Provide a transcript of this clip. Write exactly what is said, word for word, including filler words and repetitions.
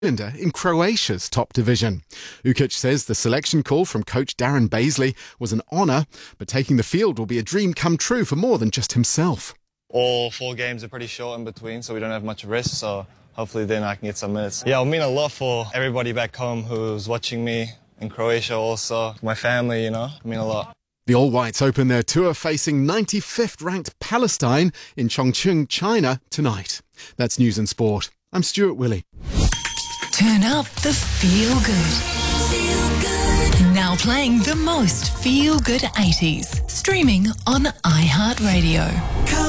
in Croatia's top division. Ukic says the selection call from coach Darren Baisley was an honour, but taking the field will be a dream come true for more than just himself. All four games are pretty short in between, so we don't have much risk, so hopefully then I can get some minutes. Yeah, it'll mean a lot for everybody back home who's watching me, in Croatia also, my family, you know, it'll mean a lot. The All Whites open their tour facing ninety-fifth ranked Palestine in Chongqing, China tonight. That's News and Sport. I'm Stuart Willey. Turn up the feel good. Feel good. Now playing the most feel good eighties. Streaming on iHeartRadio.